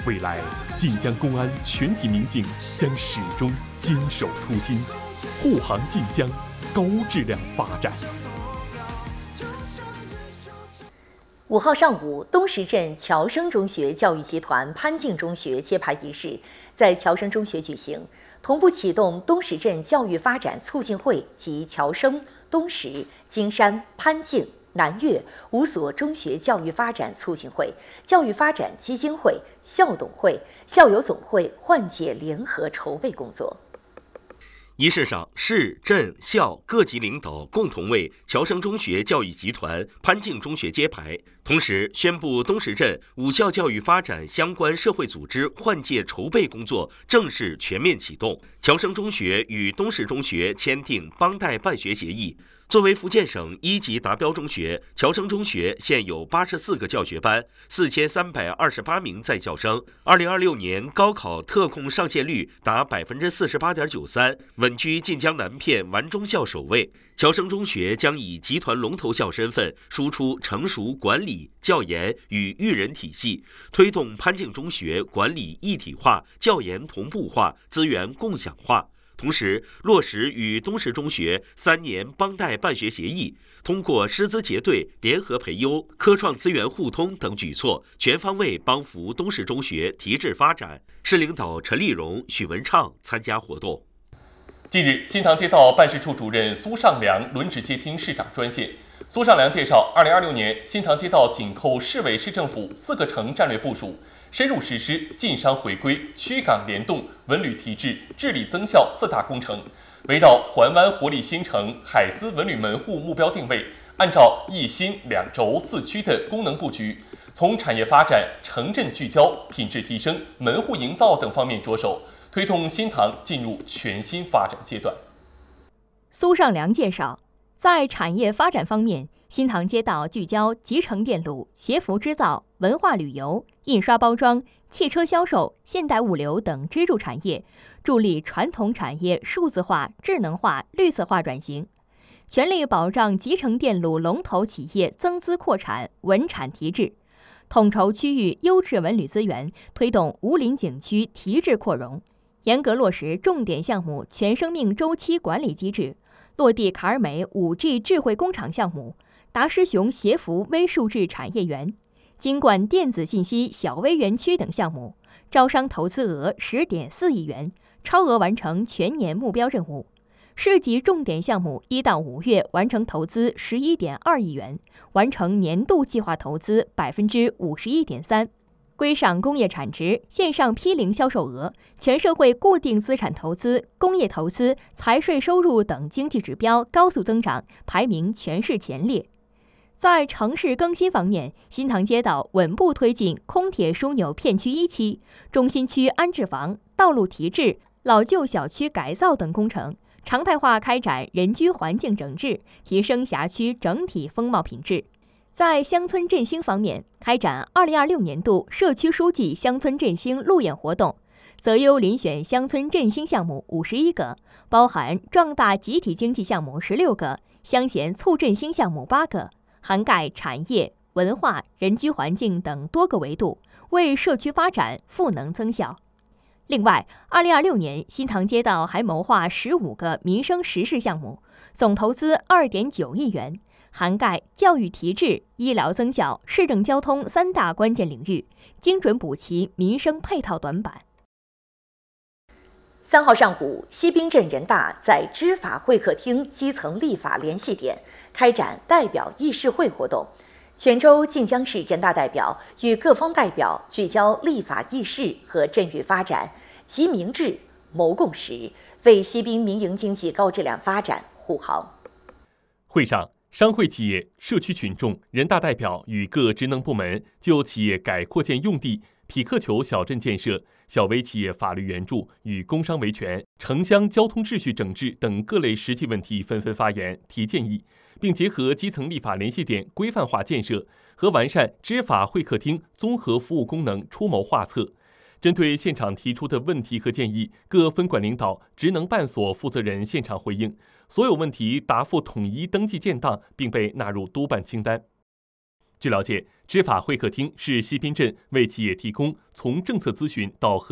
未来，晋江公安全体民警将始终坚守初心，护航晋江高质量发展。 5号上午，东石镇侨生中学教育集团潘敬中学揭牌仪式在侨生中学举行，同步启动东石镇教育发展促进会及侨生、东石、金山、潘敬、南岳5所中学教育发展促进会、教育发展基金会、校董会、校友总会换届联合筹备工作。 仪式上，市、镇、校各级领导共同为侨生中学教育集团潘敬中学揭牌，同时宣布东石镇5校教育发展相关社会组织换届筹备工作正式全面启动。侨生中学与东石中学签订帮带办学协议。作为福建省1级达标中学，侨生中学现有84个教学班，4328名在校生。2026年高考特控上线率达48.93%，稳居晋江南片完中校首位。侨生中学将以集团龙头校身份，输出成熟管理、教研与育人体系，推动潘敬中学管理一体化、教研同步化、资源共享化。同时，落实与东石中学3年帮带办学协议，通过师资结对、联合培优、科创资源互通等举措，全方位帮扶东石中学提质发展。市领导陈立荣、许文畅参加活动。 近日，新塘街道办事处主任苏尚良轮值接听市长专线。苏尚良介绍，2026年新塘街道紧扣市委市政府4个城战略部署，深入实施晋商回归、区港联动、文旅提质、治理增效4大工程，围绕环湾活力新城、海思文旅门户目标定位，按照一新两轴4区的功能布局，从产业发展、城镇聚焦、品质提升、门户营造等方面着手，推动新塘进入全新发展阶段。 苏尚良介绍，在产业发展方面，新塘街道聚焦集成电路、协服制造、文化旅游、印刷包装、汽车销售、现代物流等支柱产业，助力传统产业数字化、智能化、绿色化转型，全力保障集成电路龙头企业增资扩产、稳产提质，统筹区域优质文旅资源，推动武陵景区提质扩容，严格落实重点项目全生命周期管理机制，落地卡尔美 5G 智慧工厂项目、达师雄协服微数字产业园、金冠电子信息小微园区等项目，招商投资额10.4亿元，超额完成全年目标任务。市级重点项目1到5月完成投资11.2亿元，完成年度计划投资51.3%。规上工业产值、线上批零销售额、全社会固定资产投资、工业投资、财税收入等经济指标高速增长，排名全市前列。在城市更新方面，新塘街道稳步推进空铁枢纽片区1期、中心区安置房、道路提质、老旧小区改造等工程，常态化开展人居环境整治，提升辖区整体风貌品质。在乡村振兴方面，开展2026年度社区书记乡村振兴路演活动，择优遴选乡村振兴项目51个，包含壮大集体经济项目16个，乡贤促振兴项目8个，涵盖产业、文化、人居环境等多个维度，为社区发展赋能增效。另外，2026年新塘街道还谋划15个民生实事项目，总投资2.9亿元，涵盖教育提质、医疗增效、市政交通3大关键领域，精准补齐民生配套短板。 3号上午，西滨镇人大在知法会客厅基层立法联系点开展代表议事会活动。泉州晋江市人大代表与各方代表聚焦立法议事和镇域发展，集民智、谋共识，为西滨民营经济高质量发展护航。 会上，商会企业、社区群众、人大代表与各职能部门就企业改扩建用地、匹克球小镇建设、小微企业法律援助与工商维权、城乡交通秩序整治等各类实际问题纷纷发言提建议，并结合基层立法联系点规范化建设和完善知法会客厅综合服务功能出谋划策。针对现场提出的问题和建议，各分管领导、职能办所负责人现场回应，所有问题答复统一登记建档，并被纳入督办清单。 据了解，执法会客厅是西滨镇为企业提供从政策咨询到